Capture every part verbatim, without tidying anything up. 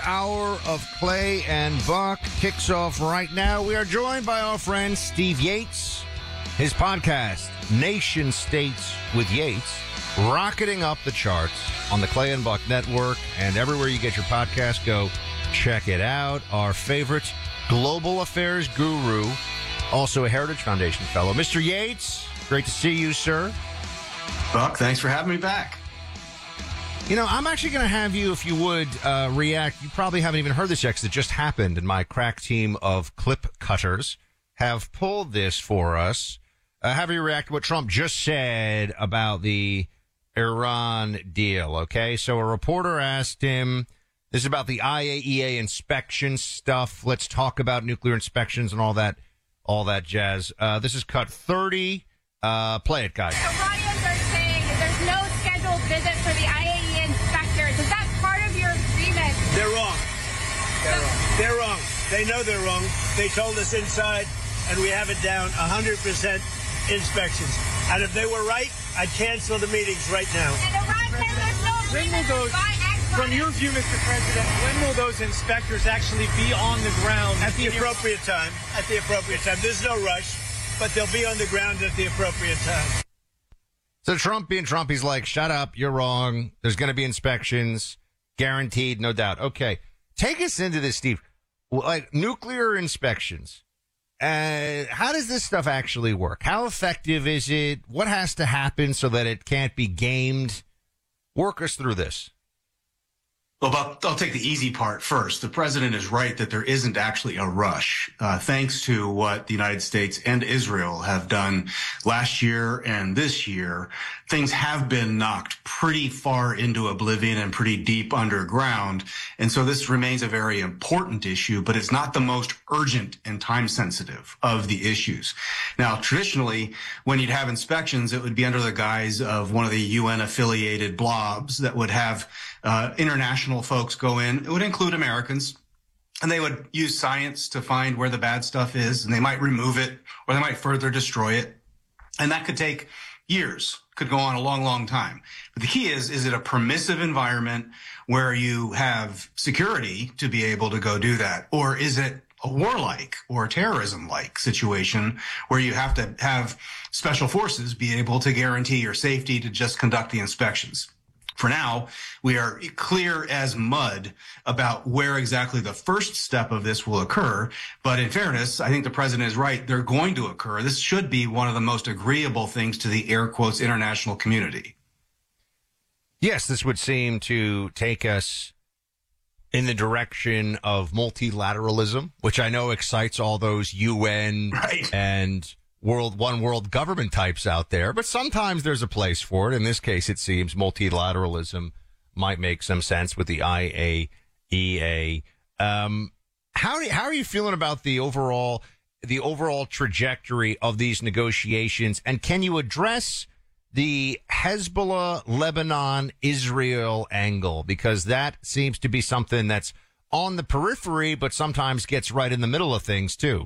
hour of Clay and Buck kicks off right now. We are joined by our friend Steve Yates. His podcast, Nation States with Yates, rocketing up the charts on the Clay and Buck Network, and everywhere you get your podcast, go check it out. Our favorite global affairs guru, also a Heritage Foundation fellow, Mister Yates. Great to see you, sir. Buck, thanks for having me back. You know, I'm actually going to have you, if you would, uh, react. You probably haven't even heard this yet because it just happened, and my crack team of clip cutters have pulled this for us. Uh, have you react to what Trump just said about the Iran deal, okay? So a reporter asked him, this is about the I A E A inspection stuff. Let's talk about nuclear inspections and all that, all that jazz. Uh, this is cut thirty. Uh, play it, guys. Iranians are saying there's no scheduled visit for the I A E A inspectors. Is that part of your agreement? They're wrong. They're wrong. They're wrong. They know they're wrong. They told us inside, and we have it down one hundred percent inspections. And if they were right, I'd cancel the meetings right now. And Iran says there's no When will agreement to those, buy Exxon. from your view, Mister President, when will those inspectors actually be on the ground? At the appropriate time. At the appropriate time. There's no rush, but they'll be on the ground at the appropriate time. So Trump being Trump, he's like, shut up, you're wrong. There's going to be inspections, guaranteed, no doubt. Okay, take us into this, Steve. Like nuclear inspections. Uh, how does this stuff actually work? How effective is it? What has to happen so that it can't be gamed? Work us through this. Well, Buck, I'll take the easy part first. The president is right that there isn't actually a rush, uh, thanks to what the United States and Israel have done last year and this year. Things have been knocked pretty far into oblivion and pretty deep underground. And so this remains a very important issue, but it's not the most urgent and time sensitive of the issues. Now, traditionally, when you'd have inspections, it would be under the guise of one of the U N affiliated blobs that would have uh, international folks go in. It would include Americans, and they would use science to find where the bad stuff is, and they might remove it or they might further destroy it. And that could take years, could go on a long, long time. But the key is, is it a permissive environment where you have security to be able to go do that? Or is it a warlike or terrorism-like situation where you have to have special forces be able to guarantee your safety to just conduct the inspections? For now, we are clear as mud about where exactly the first step of this will occur. But in fairness, I think the president is right. They're going to occur. This should be one of the most agreeable things to the air quotes international community. Yes, this would seem to take us in the direction of multilateralism, which I know excites all those U N Right. and world one world government types out there, but sometimes there's a place for it. In this case, it seems multilateralism might make some sense with the I A E A. Um, how do, how are you feeling about the overall the overall trajectory of these negotiations, and can you address the Hezbollah, Lebanon, Israel angle, because that seems to be something that's on the periphery, but sometimes gets right in the middle of things too?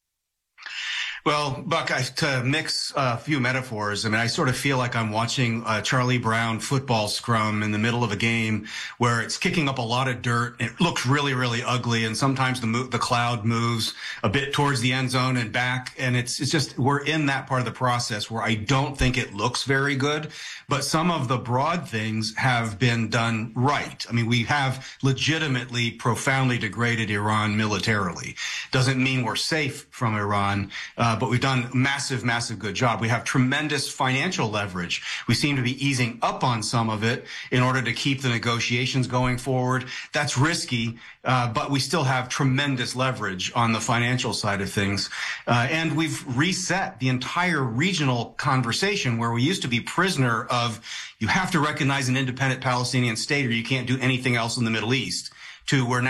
Well, Buck, I, to mix a few metaphors, I mean, I sort of feel like I'm watching a Charlie Brown football scrum in the middle of a game where it's kicking up a lot of dirt. It looks really, really ugly. And sometimes the mo- the cloud moves a bit towards the end zone and back. And it's, it's just, we're in that part of the process where I don't think it looks very good. But some of the broad things have been done right. I mean, we have legitimately profoundly degraded Iran militarily. Doesn't mean we're safe from Iran. Uh, but we've done massive, massive good job. We have tremendous financial leverage. We seem to be easing up on some of it in order to keep the negotiations going forward. That's risky, uh, but we still have tremendous leverage on the financial side of things. Uh, and we've reset the entire regional conversation where we used to be prisoner of you have to recognize an independent Palestinian state or you can't do anything else in the Middle East, to where now